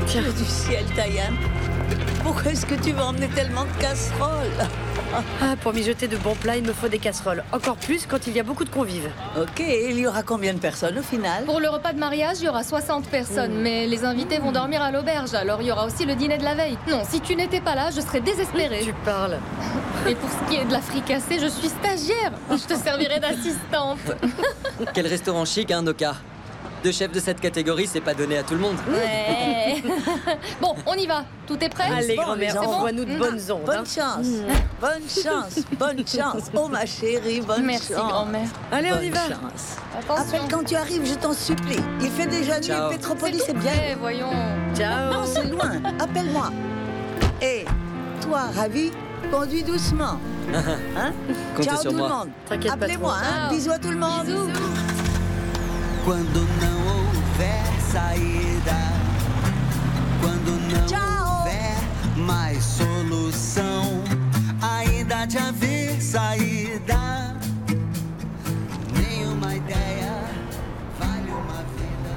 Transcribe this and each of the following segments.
Tiens. Dieu du ciel, Taïan. Pourquoi est-ce que tu vas emmener tellement de casseroles? Ah, pour mijoter de bons plats, il me faut des casseroles. Encore plus quand il y a beaucoup de convives. Ok, et il y aura combien de personnes au final? Pour le repas de mariage, il y aura 60 personnes, mais les invités vont dormir à l'auberge, alors il y aura aussi le dîner de la veille. Non, si tu n'étais pas là, je serais désespérée. Tu parles. Et pour ce qui est de la fricassée, je suis stagiaire. Je te servirai d'assistante. Quel restaurant chic, hein, Noka? Deux chefs de cette catégorie, c'est pas donné à tout le monde. Ouais. Bon, on y va. Tout est prêt? Allez, bon, grand-mère, les enfants. envoie-nous de bonnes ondes. Bonne hein. chance. Bonne chance, bonne chance. Oh ma chérie, bonne Merci, chance. grand-mère. Allez, on y Bonne va. chance. Attention. Appelle quand tu arrives, je t'en supplie. Il fait déjà nuit, Ciao. Pétropolis, c'est tout bien. prêt, voyons. Ciao. Non, c'est loin. Appelle-moi. Et toi, Ravi, conduis doucement. Hein? Comptez Ciao sur tout moi. le monde. T'inquiète pas Appelez-moi, trop. hein? Ciao. Bisous à tout le monde. Bisous. Quando não houver saída, quando não Tchau. houver mais solução, ainda de haver saída, nenhuma ideia vale uma vida.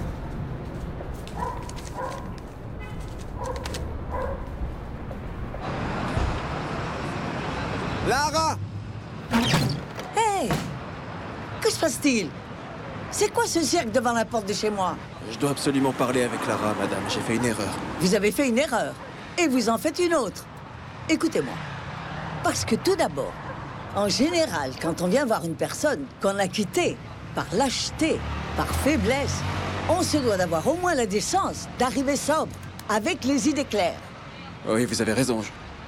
Lara! Hey! Que se passe-t-il? C'est quoi ce cirque devant la porte de chez moi? Je dois absolument parler avec Lara, madame. J'ai fait une erreur. Vous avez fait une erreur. Et vous en faites une autre. Écoutez-moi. Parce que tout d'abord, en général, quand on vient voir une personne qu'on a quittée par lâcheté, par faiblesse, on se doit d'avoir au moins la décence d'arriver sobre, avec les idées claires. Oui, vous avez raison.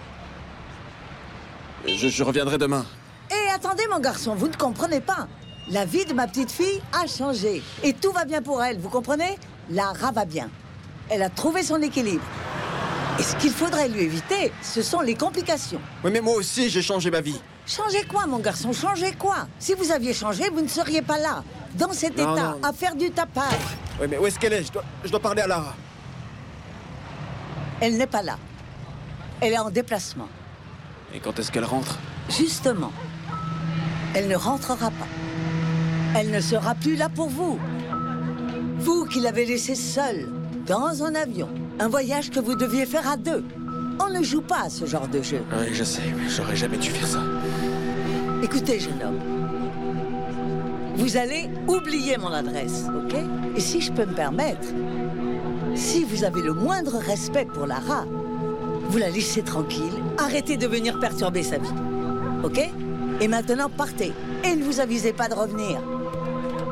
Je reviendrai demain. Et attendez, mon garçon, vous ne comprenez pas. La vie de ma petite fille a changé. Et tout va bien pour elle, vous comprenez? Lara va bien. Elle a trouvé son équilibre. Et ce qu'il faudrait lui éviter, ce sont les complications. Oui, mais moi aussi, j'ai changé ma vie. Changez quoi, mon garçon? Changez quoi? Si vous aviez changé, vous ne seriez pas là, dans cet Non, état, non. à faire du tapage. Oui, mais où est-ce qu'elle est, je dois parler à Lara. Elle n'est pas là. Elle est en déplacement. Et quand est-ce qu'elle rentre? Justement, elle ne rentrera pas. Elle ne sera plus là pour vous. Vous qui l'avez laissée seule, dans un avion. Un voyage que vous deviez faire à deux. On ne joue pas à ce genre de jeu. Oui, je sais, mais j'aurais jamais dû faire ça. Écoutez, jeune homme. Vous allez oublier mon adresse, ok? Et si je peux me permettre, si vous avez le moindre respect pour Lara, vous la laissez tranquille, arrêtez de venir perturber sa vie. Ok? Et maintenant, partez. Et ne vous avisez pas de revenir.